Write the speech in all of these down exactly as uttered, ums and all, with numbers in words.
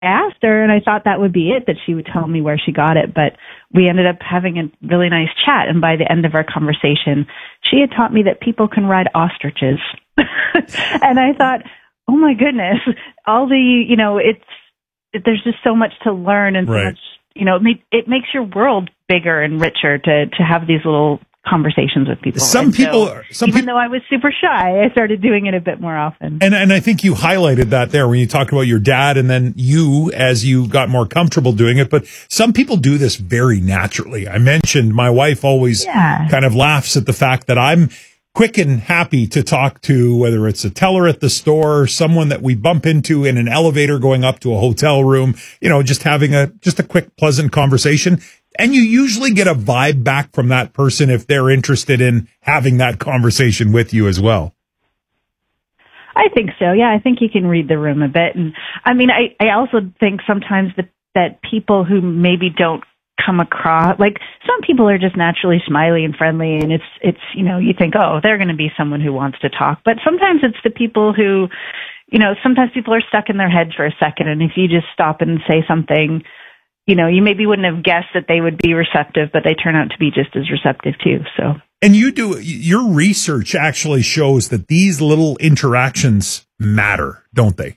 asked her, and I thought that would be it, that she would tell me where she got it. But we ended up having a really nice chat. And by the end of our conversation, she had taught me that people can ride ostriches. And I thought, oh my goodness, all the, you know, it's, there's just so much to learn and so right. much, you know, it, make, it makes your world bigger and richer to, to have these little conversations with people. Some and people, so, some even peop- though I was super shy, I started doing it a bit more often. And and I think you highlighted that there when you talked about your dad and then you as you got more comfortable doing it. But some people do this very naturally. I mentioned my wife always yeah. kind of laughs at the fact that I'm quick and happy to talk to, whether it's a teller at the store, someone that we bump into in an elevator going up to a hotel room, you know, just having a, just a quick, pleasant conversation. And you usually get a vibe back from that person if they're interested in having that conversation with you as well. I think so. Yeah, I think you can read the room a bit. And I mean, I, I also think sometimes that, that people who maybe don't come across, like some people are just naturally smiley and friendly, and it's, it's, you know, you think, oh, they're going to be someone who wants to talk. But sometimes it's the people who, you know, sometimes people are stuck in their heads for a second. And if you just stop and say something, you know, you maybe wouldn't have guessed that they would be receptive, but they turn out to be just as receptive too. So, and you do, your research actually shows that these little interactions matter, don't they?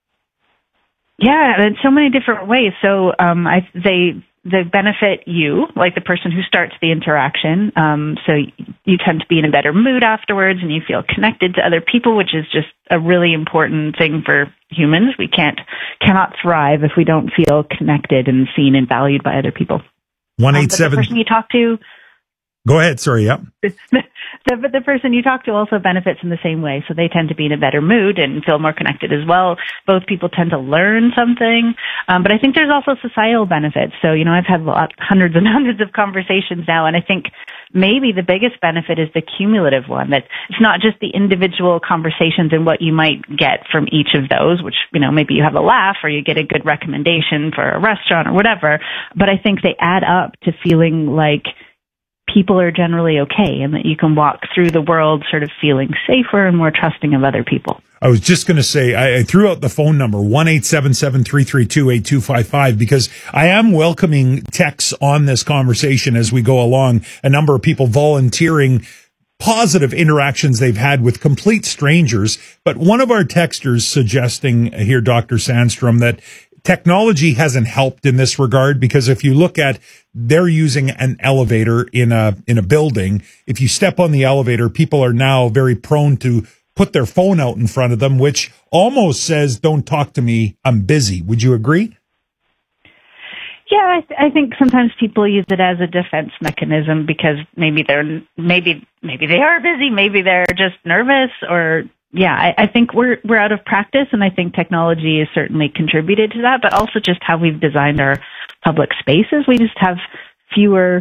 Yeah, in so many different ways. So, um, I, they, they benefit you, like the person who starts the interaction. Um, so you tend to be in a better mood afterwards and you feel connected to other people, which is just a really important thing for humans. We can't, cannot thrive if we don't feel connected and seen and valued by other people. one eight seven Um, the person you talk to. Go ahead. Sorry. Yep. the, but the person you talk to also benefits in the same way. So they tend to be in a better mood and feel more connected as well. Both people tend to learn something. Um, but I think there's also societal benefits. So, you know, I've had lot, hundreds and hundreds of conversations now, and I think maybe the biggest benefit is the cumulative one, that it's not just the individual conversations and what you might get from each of those, which, you know, maybe you have a laugh or you get a good recommendation for a restaurant or whatever. But I think they add up to feeling like people are generally okay and that you can walk through the world sort of feeling safer and more trusting of other people. I was just going to say, I, I threw out the phone number, one eight seven seven, three three two, eight two five five, because I am welcoming texts on this conversation as we go along. A number of people volunteering positive interactions they've had with complete strangers. But one of our texters suggesting here, Doctor Sandstrom, that technology hasn't helped in this regard, because if you look at, they're using an elevator in a, in a building. If you step on the elevator, people are now very prone to put their phone out in front of them, which almost says, don't talk to me, I'm busy. Would you agree? Yeah, I, th- I think sometimes people use it as a defense mechanism because maybe they're, maybe, maybe they are busy, maybe they're just nervous, or yeah, I, I think we're we're out of practice, and I think technology has certainly contributed to that, but also just how we've designed our public spaces. We just have fewer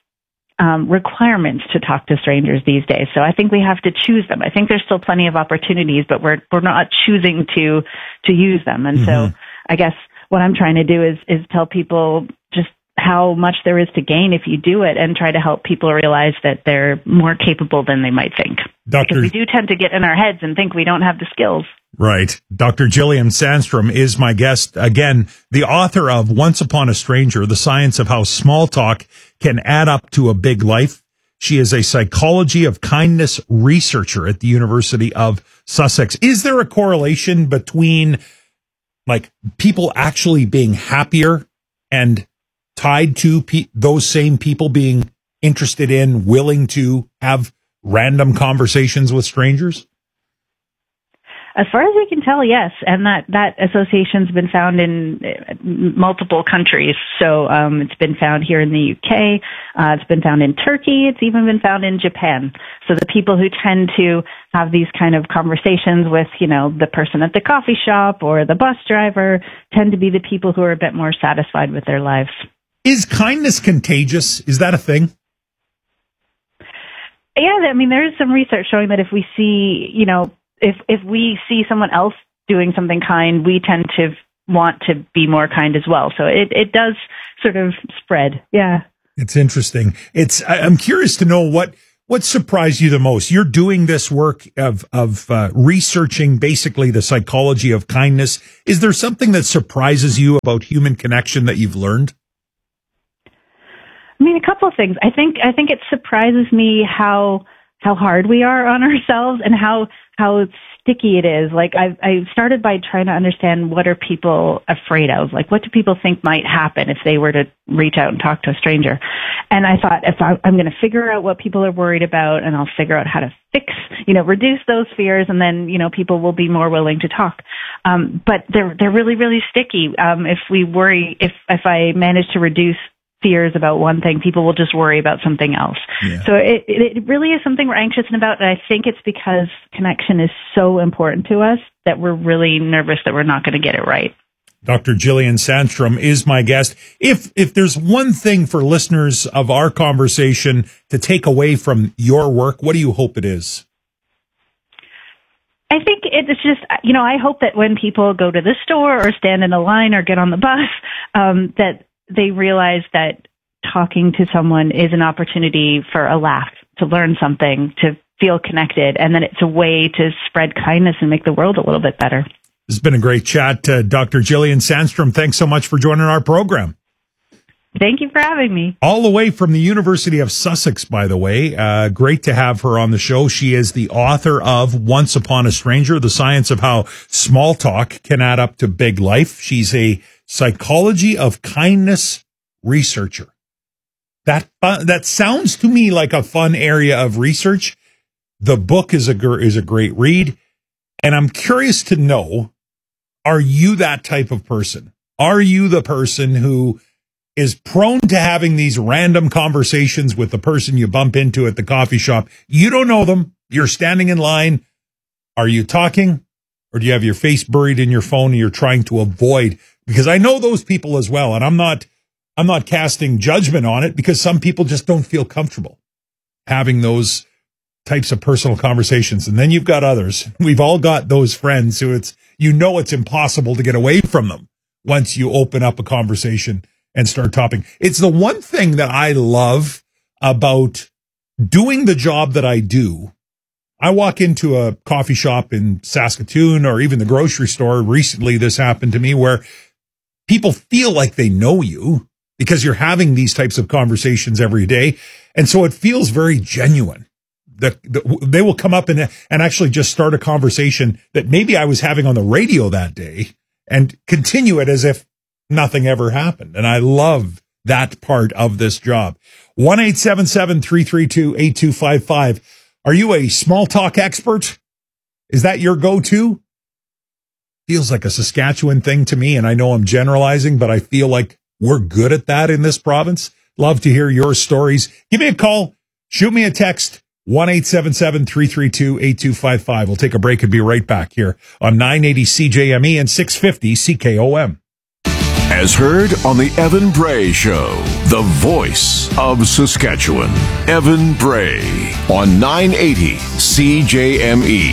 um, requirements to talk to strangers these days. So I think we have to choose them. I think there's still plenty of opportunities, but we're we're not choosing to to use them. And mm-hmm. so I guess what I'm trying to do is is tell people just how much there is to gain if you do it, and try to help people realize that they're more capable than they might think. Doctor Because we do tend to get in our heads and think we don't have the skills. Right. Doctor Gillian Sandstrom is my guest. Again, the author of Once Upon a Stranger, The Science of How Small Talk Can Add Up to a Big Life. She is a psychology of kindness researcher at the University of Sussex. Is there a correlation between like people actually being happier and tied to pe- those same people being interested in, willing to have random conversations with strangers? As far as we can tell, yes. And that, that association's been found in multiple countries. So um, it's been found here in the U K. Uh, it's been found in Turkey. It's even been found in Japan. So the people who tend to have these kind of conversations with, you know, the person at the coffee shop or the bus driver tend to be the people who are a bit more satisfied with their lives. Is kindness contagious? Is that a thing? Yeah, I mean, there is some research showing that if we see, you know, if if we see someone else doing something kind, we tend to want to be more kind as well. So it, it does sort of spread. Yeah. It's interesting. It's, I'm curious to know what, what surprised you the most? You're doing this work of, of uh, researching basically the psychology of kindness. Is there something that surprises you about human connection that you've learned? I mean, a couple of things. I think I think it surprises me how how hard we are on ourselves and how how sticky it is. Like I I started by trying to understand, what are people afraid of? Like, what do people think might happen if they were to reach out and talk to a stranger? And I thought, if I, I'm going to figure out what people are worried about, and I'll figure out how to fix, you know, reduce those fears, and then, you know, people will be more willing to talk. Um, but they're they're really really sticky. Um, if we worry, if if I manage to reduce fears about one thing, people will just worry about something else. Yeah. So it, it really is something we're anxious about, and I think it's because connection is so important to us that we're really nervous that we're not going to get it right. Doctor Jillian Sandstrom is my guest. If if there's one thing for listeners of our conversation to take away from your work, what do you hope it is? I think it's just, you know, I hope that when people go to the store or stand in a line or get on the bus, um, that they realize that talking to someone is an opportunity for a laugh, to learn something, to feel connected, and then it's a way to spread kindness and make the world a little bit better. This has been a great chat. Uh, Doctor Jillian Sandstrom, thanks so much for joining our program. Thank you for having me. All the way from the University of Sussex, by the way. Uh, great to have her on the show. She is the author of Once Upon a Stranger, The Science of How Small Talk Can Add Up to Big Life. She's a psychology of kindness researcher. That uh, that sounds to me like a fun area of research. The book is a is a great read, and I'm curious to know, are you that type of person? Are you the person who is prone to having these random conversations with the person you bump into at the coffee shop? You don't know them. You're standing in line. Are you talking, or do you have your face buried in your phone and you're trying to avoid? Because I know those people as well, and I'm not I'm not casting judgment on it, because some people just don't feel comfortable having those types of personal conversations. And then you've got others. We've all got those friends who it's, you know, it's impossible to get away from them once you open up a conversation and start talking. It's the one thing that I love about doing the job that I do. I walk into a coffee shop in Saskatoon, or even the grocery store. Recently, this happened to me, where people feel like they know you because you're having these types of conversations every day. And so it feels very genuine. The, the, they will come up and, and actually just start a conversation that maybe I was having on the radio that day and continue it as if nothing ever happened. And I love that part of this job. one eight seven seven, three three two, eight two five five. Are you a small talk expert? Is that your go-to? Feels like a Saskatchewan thing to me, and I know I'm generalizing, but I feel like we're good at that in this province. Love to hear your stories. Give me a call. Shoot me a text. one eight seven seven, three three two, eight two five five. We'll take a break and be right back here on nine eighty C J M E and six fifty C K O M. As heard on the Evan Bray Show, the voice of Saskatchewan. Evan Bray on nine eighty C J M E.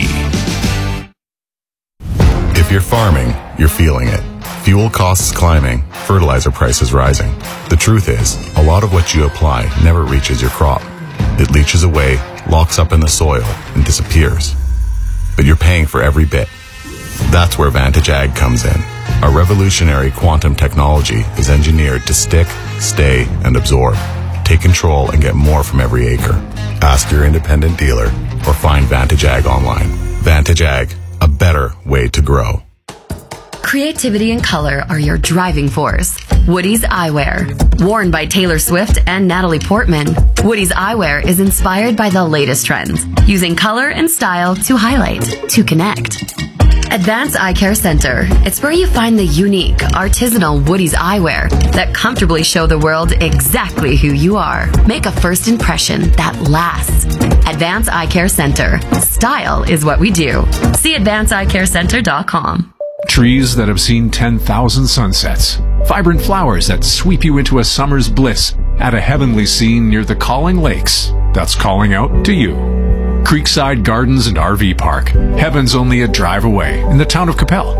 If you're farming, you're feeling it. Fuel costs climbing, fertilizer prices rising. The truth is, a lot of what you apply never reaches your crop. It leaches away, locks up in the soil, and disappears. But you're paying for every bit. That's where Vantage Ag comes in. Our revolutionary quantum technology is engineered to stick, stay, and absorb. Take control and get more from every acre. Ask your independent dealer or find Vantage Ag online. Vantage Ag, a better way to grow. Creativity and color are your driving force. Woody's Eyewear. Worn by Taylor Swift and Natalie Portman, Woody's Eyewear is inspired by the latest trends, using color and style to highlight, to connect. Advanced Eye Care Center. It's where you find the unique, artisanal Woody's eyewear that comfortably show the world exactly who you are. Make a first impression that lasts. Advanced Eye Care Center. Style is what we do. See advanced eye care center dot com. Trees that have seen ten thousand sunsets. Vibrant flowers that sweep you into a summer's bliss at a heavenly scene near the Calling Lakes. That's calling out to you. Creekside Gardens and R V Park. Heaven's only a drive away in the town of Capel.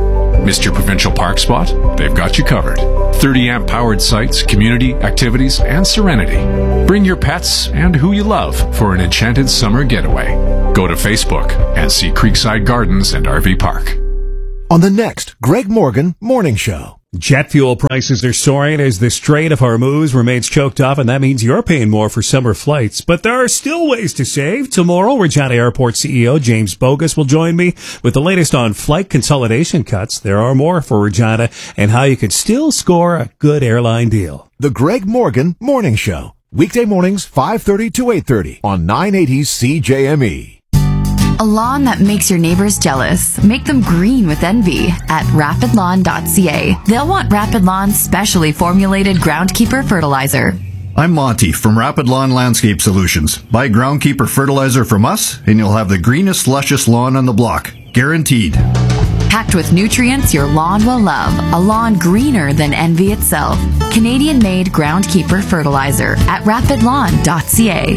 Missed your provincial park spot? They've got you covered. thirty amp powered sites, community, activities, and serenity. Bring your pets and who you love for an enchanted summer getaway. Go to Facebook and see Creekside Gardens and R V Park. On the next Greg Morgan Morning Show. Jet fuel prices are soaring as the Strait of Hormuz remains choked off, and that means you're paying more for summer flights. But there are still ways to save. Tomorrow, Regina Airport C E O James Bogus will join me with the latest on flight consolidation cuts. There are more for Regina and how you can still score a good airline deal. The Greg Morgan Morning Show. Weekday mornings, five thirty to eight thirty on nine eighty C J M E. A lawn that makes your neighbors jealous. Make them green with envy at rapid lawn dot c a. They'll want Rapid Lawn's specially formulated Groundkeeper fertilizer. I'm Monty from Rapid Lawn Landscape Solutions. Buy Groundkeeper fertilizer from us, and you'll have the greenest, luscious lawn on the block. Guaranteed. Packed with nutrients your lawn will love. A lawn greener than envy itself. Canadian-made Groundkeeper fertilizer at rapid lawn dot c a.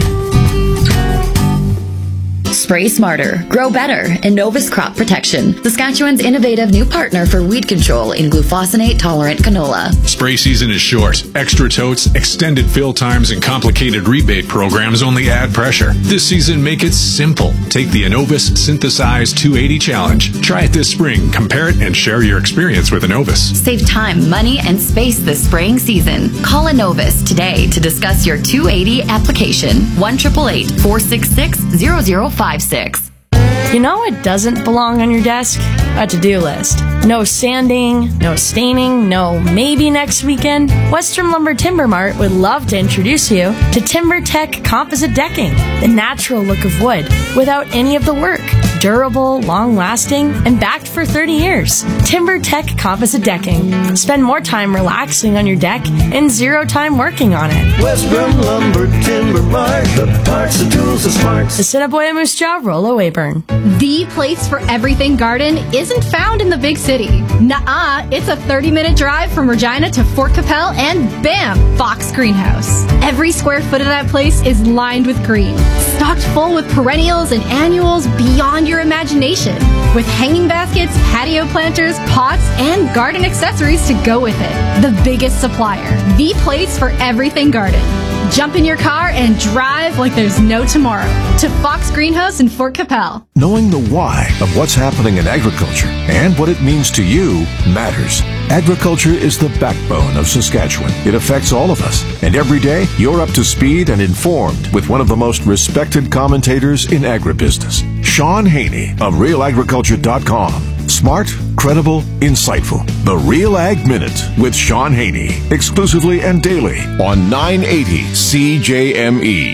Spray smarter, grow better, Innovus Crop Protection, Saskatchewan's innovative new partner for weed control in glufosinate-tolerant canola. Spray season is short. Extra totes, extended fill times, and complicated rebate programs only add pressure. This season, make it simple. Take the Innovus Synthesize two eighty Challenge. Try it this spring, compare it, and share your experience with Innovus. Save time, money, and space this spraying season. Call Innovus today to discuss your two eighty application. one eight eight eight, four six six, zero zero five six. You know what doesn't belong on your desk? A to-do list. No sanding, no staining, no maybe next weekend. Western Lumber Timber Mart would love to introduce you to TimberTech Composite Decking, the natural look of wood without any of the work. Durable, long-lasting, and backed for thirty years. TimberTech Composite Decking. Spend more time relaxing on your deck and zero time working on it. Western Lumber Timber Mart, the parts, the tools, the smarts. The Assiniboia Moose Jaw, Rollo Weyburn. The place for everything garden isn't found in the big city. Nuh-uh, it's a thirty-minute drive from Regina to Fort Capel, and bam, Fox Greenhouse. Every square foot of that place is lined with green, stocked full with perennials and annuals beyond your imagination, with hanging baskets, patio planters, pots, and garden accessories to go with it. The biggest supplier. The place for everything garden. Jump in your car and drive like there's no tomorrow to Fox Greenhouse in Fort Capel. Knowing the why of what's happening in agriculture and what it means to you matters. Agriculture is the backbone of Saskatchewan. It affects all of us. And every day, you're up to speed and informed with one of the most respected commentators in agribusiness, Sean Haney of real agriculture dot com. Smart, credible, insightful. The Real Ag Minute with Sean Haney. Exclusively and daily on nine eighty C J M E.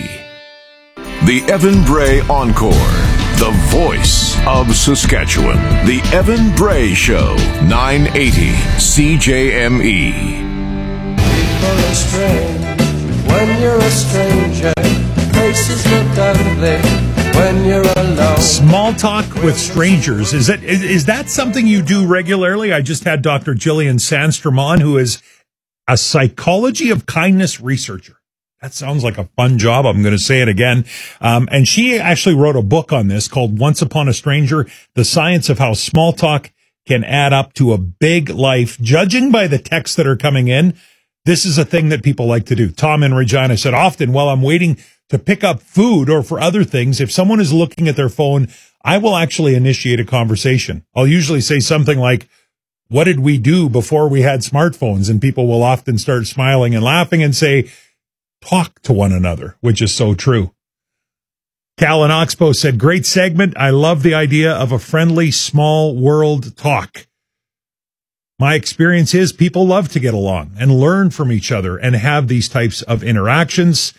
The Evan Bray Encore. The voice of Saskatchewan. The Evan Bray Show. nine eighty C J M E. People are strange when you're a stranger. Faces look ugly when you're alone. Small talk with strangers. Is that is, is that something you do regularly? I just had Doctor Jillian Sandstrom on, who is a psychology of kindness researcher. That sounds like a fun job. I'm going to say it again. Um, and she actually wrote a book on this called Once Upon a Stranger, The Science of How Small Talk Can Add Up to a Big Life. Judging by the texts that are coming in, this is a thing that people like to do. Tom in Regina said, often while I'm waiting to pick up food or for other things, if someone is looking at their phone, I will actually initiate a conversation. I'll usually say something like, what did we do before we had smartphones? And people will often start smiling and laughing and say, talk to one another, which is so true. Cal in Oxbow said, great segment. I love the idea of a friendly, small world talk. My experience is people love to get along and learn from each other and have these types of interactions.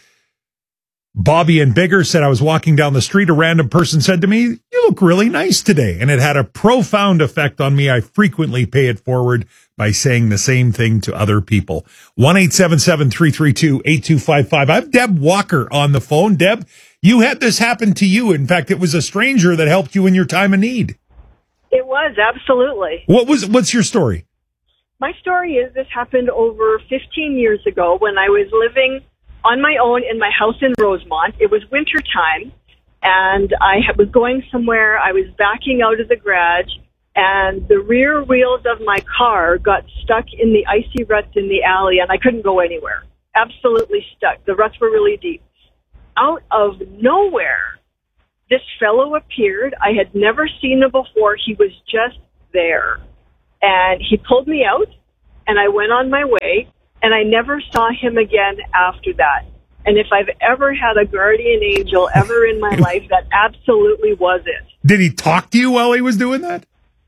Bobby and Bigger said, I was walking down the street. A random person said to me, you look really nice today. And it had a profound effect on me. I frequently pay it forward by saying the same thing to other people. one eight seven seven, three three two, eight two five five. I have Deb Walker on the phone. Deb, you had this happen to you. In fact, it was a stranger that helped you in your time of need. It was, absolutely. What was, what's your story? My story is this happened over fifteen years ago when I was living on my own in my house in Rosemont. It was winter time, and I was going somewhere. I was backing out of the garage, and the rear wheels of my car got stuck in the icy ruts in the alley, and I couldn't go anywhere. Absolutely stuck. The ruts were really deep. Out of nowhere, this fellow appeared. I had never seen him before. He was just there. And he pulled me out, and I went on my way, and I never saw him again after that. And if I've ever had a guardian angel ever in my life, that absolutely was it. Did he talk to you while he was doing that?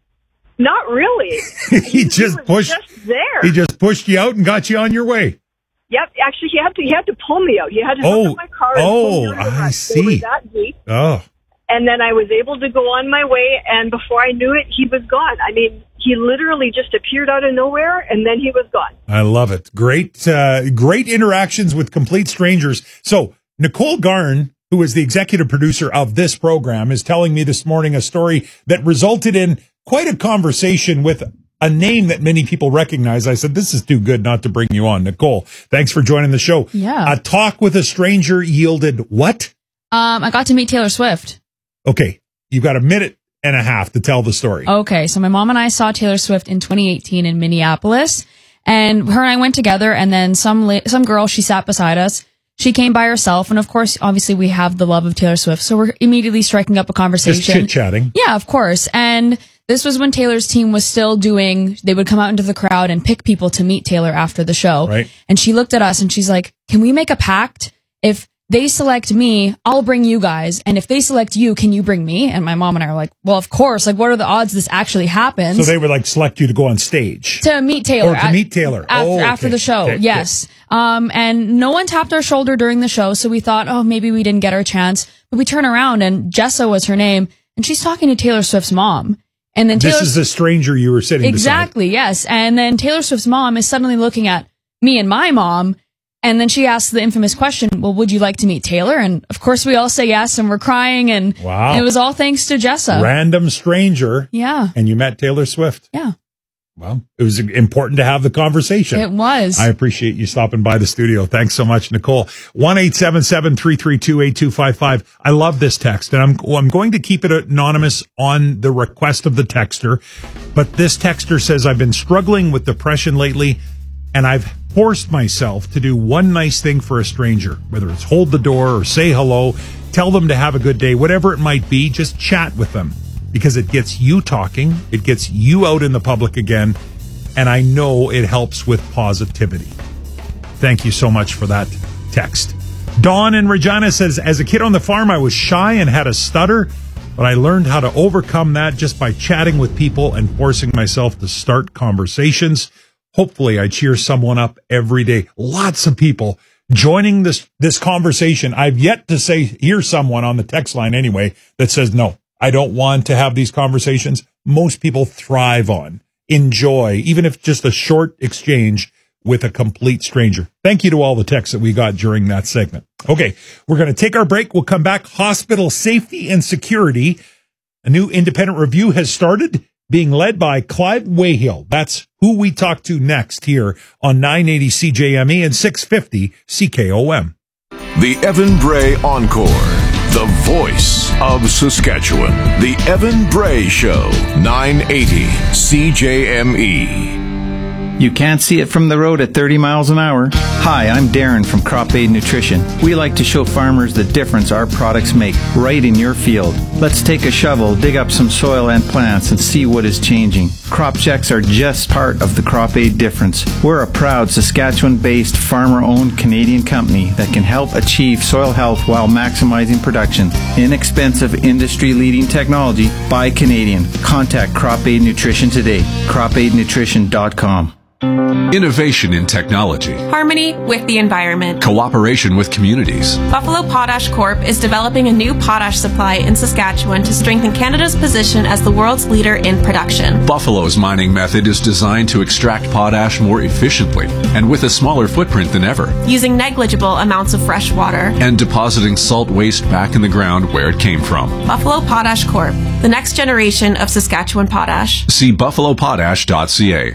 Not really. he, he just was pushed. Just there. He just pushed you out and got you on your way. Yep. Actually, he had to. He had to pull me out. He had to Oh, hook up my car. And oh, pull me out of the I rut. see. It was that deep. Oh. And then I was able to go on my way, and before I knew it, he was gone. I mean, he literally just appeared out of nowhere, and then he was gone. I love it. Great, uh, great interactions with complete strangers. So Nicole Garn, who is the executive producer of this program, is telling me this morning a story that resulted in quite a conversation with a name that many people recognize. I said, this is too good not to bring you on. Nicole, thanks for joining the show. Yeah. A talk with a stranger yielded what? Um, I got to meet Taylor Swift. Okay. You've got a minute and a half to tell the story. Okay. So my mom and I saw Taylor Swift in twenty eighteen in Minneapolis, and her and I went together, and then some, la- some girl, she sat beside us. She came by herself, and of course, obviously we have the love of Taylor Swift, so we're immediately striking up a conversation. Just chit-chatting. Yeah, of course. And this was when Taylor's team was still doing, they would come out into the crowd and pick people to meet Taylor after the show. Right. And she looked at us and she's like, can we make a pact? If they select me, I'll bring you guys. And if they select you, can you bring me? And my mom and I were like, well, of course. Like, what are the odds this actually happens? So they would like select you to go on stage. To meet Taylor. Or to at- meet Taylor. After, Oh, okay. after the show. Okay, Yes. Um, and no one tapped our shoulder during the show. So we thought, oh, maybe we didn't get our chance. But we turn around and Jessa was her name. And she's talking to Taylor Swift's mom. And then Taylor This is the stranger you were sitting Exactly, yes. And then Taylor Swift's mom is suddenly looking at me and my mom, and then she asks the infamous question, well, would you like to meet Taylor? And of course we all say yes, and we're crying, and Wow. it was all thanks to Jessa. beside. Random stranger. Yeah. And you met Taylor Swift. Yeah. Well, it was important to have the conversation. It was. I appreciate you stopping by the studio. Thanks so much, Nicole. one eight seven seven, three three two, eight two five five. I love this text, and I'm I'm going to keep it anonymous on the request of the texter. But this texter says, I've been struggling with depression lately, and I've forced myself to do one nice thing for a stranger, whether it's hold the door or say hello, tell them to have a good day, whatever it might be, just chat with them. Because it gets you talking, it gets you out in the public again, and I know it helps with positivity. Thank you so much for that text. Dawn in Regina says, as a kid on the farm, I was shy and had a stutter, but I learned how to overcome that just by chatting with people and forcing myself to start conversations. Hopefully I cheer someone up every day. Lots of people joining this, this conversation. I've yet to say, hear someone on the text line anyway, that says, no, I don't want to have these conversations. Most people thrive on, enjoy, even if just a short exchange with a complete stranger. Thank you to all the texts that we got during that segment. Okay, we're going to take our break. We'll come back. Hospital safety and security. A new independent review has started, being led by Clive Wayhill. That's who we talk to next here on nine eighty C J M E and six fifty C K O M. The Evan Bray Encore. The voice of Saskatchewan. The Evan Bray Show. nine eighty C J M E. You can't see it from the road at thirty miles an hour. Hi, I'm Darren from Crop Aid Nutrition. We like to show farmers the difference our products make right in your field. Let's take a shovel, dig up some soil and plants, and see what is changing. Crop checks are just part of the Crop Aid difference. We're a proud Saskatchewan-based, farmer-owned Canadian company that can help achieve soil health while maximizing production. Inexpensive, industry-leading technology by Canadian. Contact Crop Aid Nutrition today. crop aid nutrition dot com. Innovation in technology. Harmony with the environment. Cooperation with communities. Buffalo Potash Corp is developing a new potash supply in Saskatchewan to strengthen Canada's position as the world's leader in production. Buffalo's mining method is designed to extract potash more efficiently and with a smaller footprint than ever, using negligible amounts of fresh water and depositing salt waste back in the ground where it came from. Buffalo Potash Corp, the next generation of Saskatchewan potash. See buffalo potash dot c a.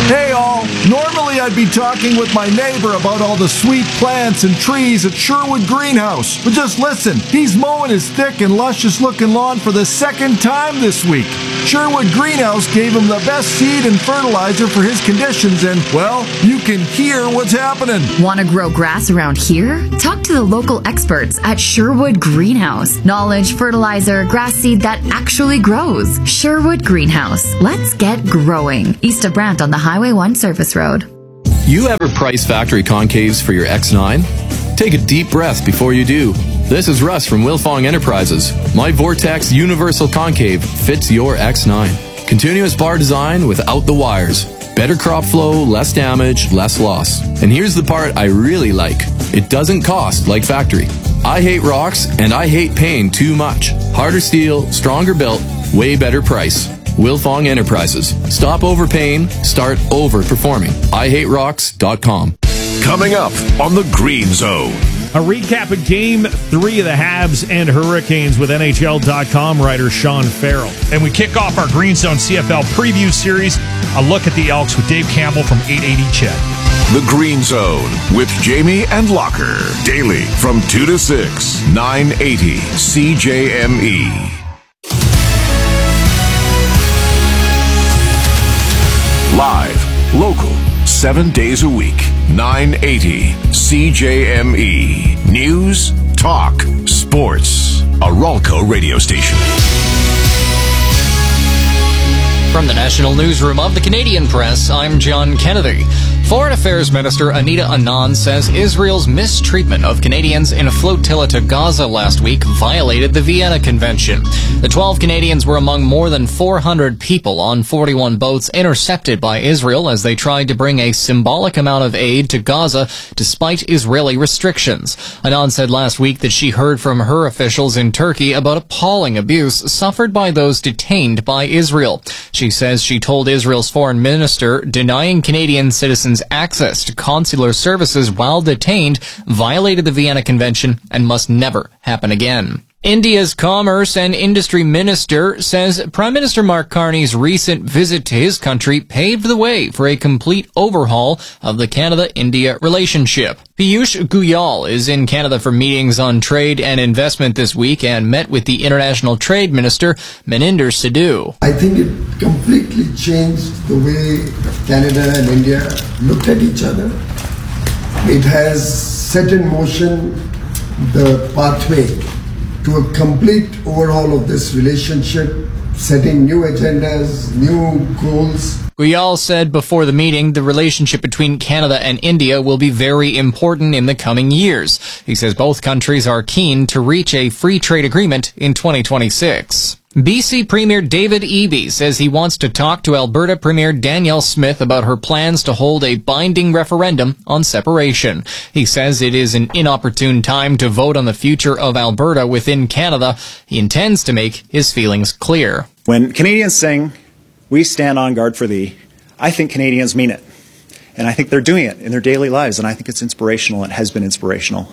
Hey all, normally I'd be talking with my neighbor about all the sweet plants and trees at Sherwood Greenhouse. But just listen, he's mowing his thick and luscious looking lawn for the second time this week. Sherwood Greenhouse gave him the best seed and fertilizer for his conditions and, well, you can hear what's happening. Want to grow grass around here? Talk to the local experts at Sherwood Greenhouse. Knowledge, fertilizer, grass seed that actually grows. Sherwood Greenhouse. Let's get growing. East of Brant on the Highway one Service Road. You ever price factory concaves for your X nine? Take a deep breath before you do. This is Russ from Wilfong Enterprises. My Vortex Universal Concave fits your X nine. Continuous bar design without the wires. Better crop flow, less damage, less loss. And here's the part I really like. It doesn't cost like factory. I hate rocks and I hate paying too much. Harder steel, stronger built, way better price. Wilfong Enterprises. Stop overpaying, start overperforming. I hate rocks dot com. Coming up on the Green Zone. A recap of Game three of the Habs and Hurricanes with N H L dot com writer Sean Farrell. And we kick off our Green Zone C F L preview series, a look at the Elks with Dave Campbell from eight eighty C H E D. The Green Zone with Jamie and Locker. Daily from two to six, nine eighty C J M E. Live, local, seven days a week, nine eighty C J M E. News, talk, sports. A Ralco radio station. From the National Newsroom of the Canadian Press, I'm John Kennedy. Foreign Affairs Minister Anita Anand says Israel's mistreatment of Canadians in a flotilla to Gaza last week violated the Vienna Convention. The twelve Canadians were among more than four hundred people on forty-one boats intercepted by Israel as they tried to bring a symbolic amount of aid to Gaza despite Israeli restrictions. Anand said last week that she heard from her officials in Turkey about appalling abuse suffered by those detained by Israel. She says she told Israel's foreign minister denying Canadian citizens access to consular services while detained violated the Vienna Convention and must never happen again. India's Commerce and Industry Minister says Prime Minister Mark Carney's recent visit to his country paved the way for a complete overhaul of the Canada-India relationship. Piyush Goyal is in Canada for meetings on trade and investment this week and met with the International Trade Minister, Maninder Sidhu. I think it completely changed the way Canada and India looked at each other. It has set in motion the pathway to a complete overhaul of this relationship, setting new agendas, new goals. Goyal said before the meeting the relationship between Canada and India will be very important in the coming years. He says both countries are keen to reach a free trade agreement in twenty twenty-six. B C Premier David Eby says he wants to talk to Alberta Premier Danielle Smith about her plans to hold a binding referendum on separation. He says it is an inopportune time to vote on the future of Alberta within Canada. He intends to make his feelings clear. When Canadians sing, "We stand on guard for thee," I think Canadians mean it. And I think they're doing it in their daily lives, and I think it's inspirational. It has been inspirational.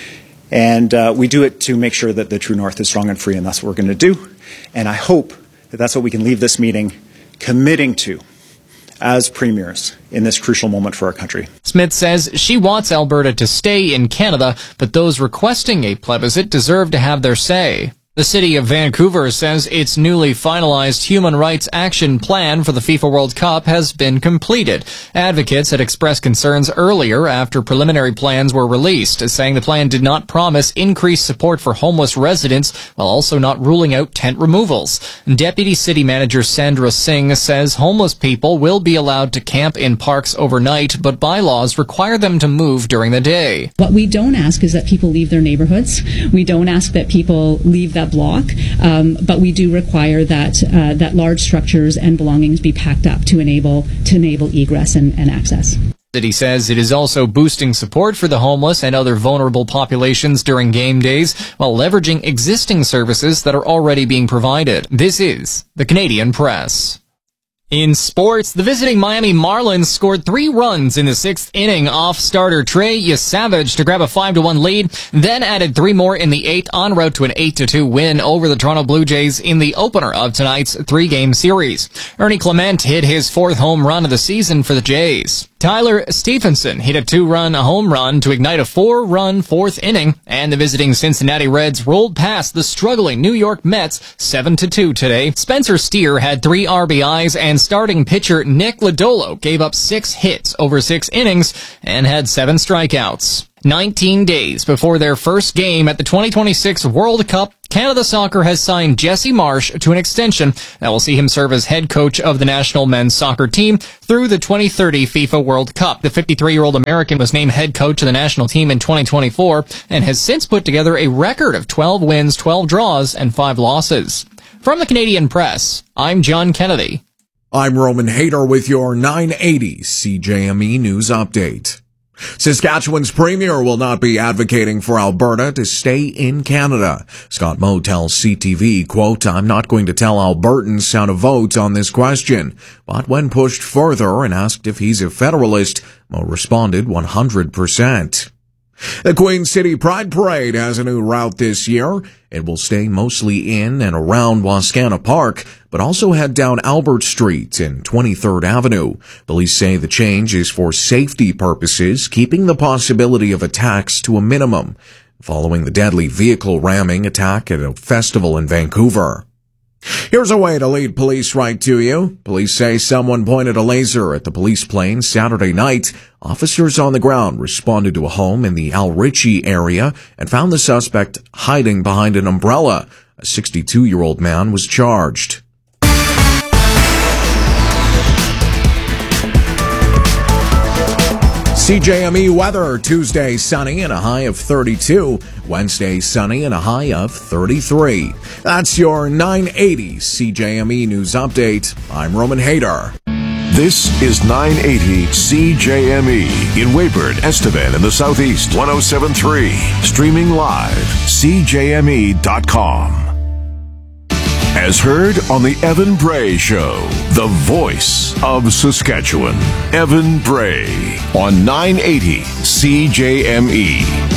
And uh, we do it to make sure that the true north is strong and free, and that's what we're going to do. And I hope that that's what we can leave this meeting committing to as premiers in this crucial moment for our country. Smith says she wants Alberta to stay in Canada, but those requesting a plebiscite deserve to have their say. The city of Vancouver says its newly finalized Human Rights Action Plan for the FIFA World Cup has been completed. Advocates had expressed concerns earlier after preliminary plans were released, saying the plan did not promise increased support for homeless residents while also not ruling out tent removals. Deputy City Manager Sandra Singh says homeless people will be allowed to camp in parks overnight, but bylaws require them to move during the day. What we don't ask is that people leave their neighborhoods. We don't ask that people leave that block, um, but we do require that uh, that large structures and belongings be packed up to enable to enable egress and, and access. The city says it is also boosting support for the homeless and other vulnerable populations during game days while leveraging existing services that are already being provided. This is the Canadian Press. In sports, the visiting Miami Marlins scored three runs in the sixth inning off starter Trey Yesavage to grab a five to one lead, then added three more in the eighth en route to an eight to two win over the Toronto Blue Jays in the opener of tonight's three-game series. Ernie Clement hit his fourth home run of the season for the Jays. Tyler Stephenson hit a two-run home run to ignite a four-run fourth inning, and the visiting Cincinnati Reds rolled past the struggling New York Mets seven to two today. Spencer Steer had three R B Is, and starting pitcher Nick Lodolo gave up six hits over six innings and had seven strikeouts. nineteen days before their first game at the twenty twenty-six World Cup, Canada Soccer has signed Jesse Marsh to an extension that will see him serve as head coach of the national men's soccer team through the twenty thirty FIFA World Cup. The fifty-three-year-old American was named head coach of the national team in twenty twenty-four and has since put together a record of twelve wins, twelve draws, and five losses. From the Canadian Press, I'm John Kennedy. I'm Roman Hayter with your nine eighty C J M E News Update. Saskatchewan's premier will not be advocating for Alberta to stay in Canada. Scott Moe tells C T V, quote, I'm not going to tell Albertans how to vote on this question. But when pushed further and asked if he's a federalist, Moe responded one hundred percent. The Queen City Pride Parade has a new route this year. It will stay mostly in and around Wascana Park, but also head down Albert Street and twenty-third Avenue. Police say the change is for safety purposes, keeping the possibility of attacks to a minimum, following the deadly vehicle ramming attack at a festival in Vancouver. Here's a way to lead police right to you. Police say someone pointed a laser at the police plane Saturday night. Officers on the ground responded to a home in the Al Ritchie area and found the suspect hiding behind an umbrella. A sixty-two-year-old man was charged. C J M E weather, Tuesday sunny and a high of thirty-two. Wednesday sunny and a high of thirty-three. That's your nine eighty C J M E News Update. I'm Roman Hayter. This is nine eighty C J M E in Waybird, Estevan in the Southeast, one oh seven point three. Streaming live, C J M E dot com. As heard on the Evan Bray Show, the voice of Saskatchewan. Evan Bray on nine eighty C J M E.